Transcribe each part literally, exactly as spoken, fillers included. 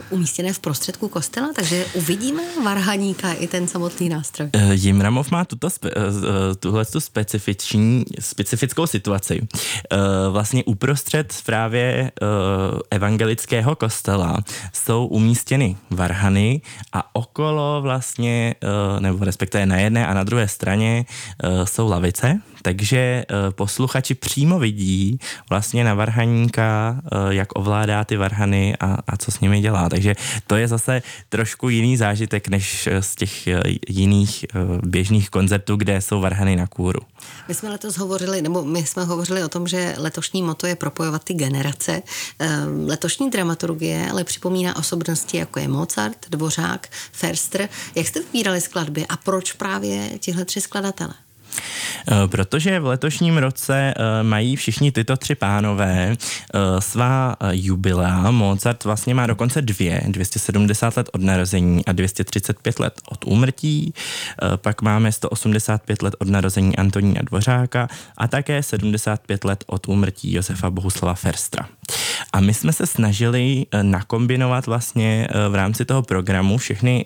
umístěné v prostředku kostela, takže uvidíme varhaníka i ten samotný nástroj. Jimramov má tuto spe, tuhletu specifiční, specifickou situaci. Vlastně uprostřed právě evangelického kostela jsou umístěny varhany a okolo vlastně, nebo respektive na jedné a na druhé straně jsou lavice, takže posluchači přímo vidí vlastně na varhaníka, jak ovládá ty varhany a, a co s nimi dělá. Takže to je zase trošku jiný zážitek než z těch jiných běžných koncertů, kde jsou varhany na kůru. My jsme letos hovořili, nebo my jsme hovořili o tom, že letošní motto je propojovat ty generace. Letošní dramaturgie ale připomíná osobnosti, jako je Mozart, Dvořák, Förster. Jak jste vybírali skladby a proč právě tihle tři skladatelé? Protože v letošním roce mají všichni tyto tři pánové svá jubilea. Mozart vlastně má dokonce dvě, dvě stě sedmdesát let od narození a dvě stě třicet pět let od úmrtí. Pak máme sto osmdesát pět let od narození Antonína Dvořáka a také sedmdesát pět let od úmrtí Josefa Bohuslava Förstera. A my jsme se snažili nakombinovat vlastně v rámci toho programu všechny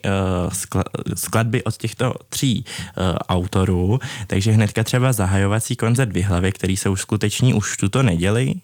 skladby od těchto tří autorů, takže hnedka třeba zahajovací koncert v Jihlavě, který se uskuteční už tuto neděli,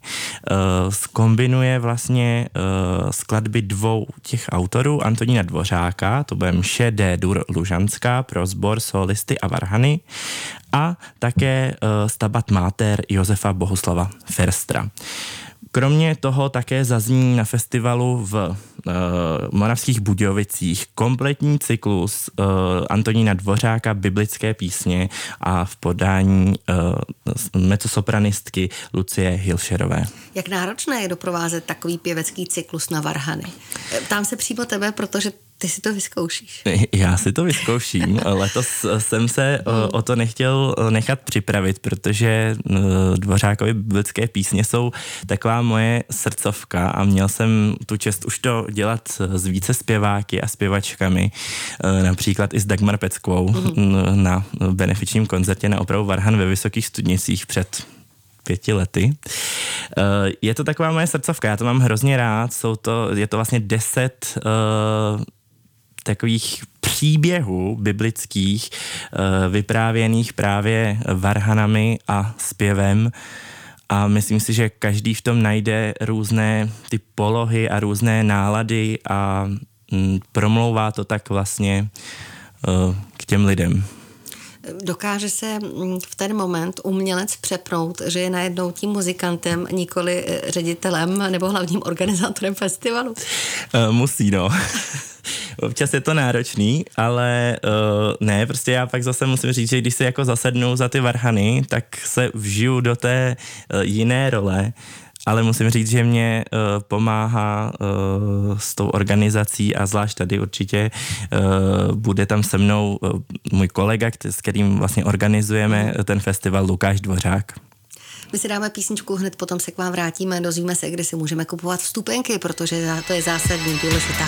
zkombinuje vlastně skladby dvou těch autorů, Antonína Dvořáka, to bude mše D-dur Lužanská pro sbor, solisty a varhany, a také Stabat Mater Josefa Bohuslava Förstera. Kromě toho také zazní na festivalu v uh, Moravských Budějovicích kompletní cyklus uh, Antonína Dvořáka biblické písně a v podání uh, mezzosopranistky Lucie Hilšerové. Jak náročné je doprovázet takový pěvecký cyklus na varhany? Ptám se přímo tebe, protože ty si to vyzkoušíš. Já si to vyzkouším. Letos jsem se o to nechtěl nechat připravit, protože Dvořákovy biblické písně jsou taková moje srdcovka a měl jsem tu čest už to dělat s více zpěváky a zpěvačkami, například i s Dagmar Peckovou mm. na benefičním koncertě na opravu varhan ve Vysokých Studnicích před pěti lety. Je to taková moje srdcovka, já to mám hrozně rád, jsou to, je to vlastně deset uh, takových příběhů biblických, uh, vyprávěných právě varhanami a zpěvem a myslím si, že každý v tom najde různé ty polohy a různé nálady a mm, promlouvá to tak vlastně uh, k těm lidem. Dokáže se v ten moment umělec přepnout, že je najednou tím muzikantem, nikoli ředitelem nebo hlavním organizátorem festivalu? Musí, no. Občas je to náročný, ale uh, ne, prostě já pak zase musím říct, že když se jako zasednu za ty varhany, tak se vžiju do té uh, jiné role, ale musím říct, že mě uh, pomáhá uh, s tou organizací a zvlášť tady určitě uh, bude tam se mnou uh, můj kolega, s kterým vlastně organizujeme ten festival, Lukáš Dvořák. My si dáme písničku, hned potom se k vám vrátíme, dozvíme se, kdy si můžeme kupovat vstupenky, protože to je zásadní, důležitá.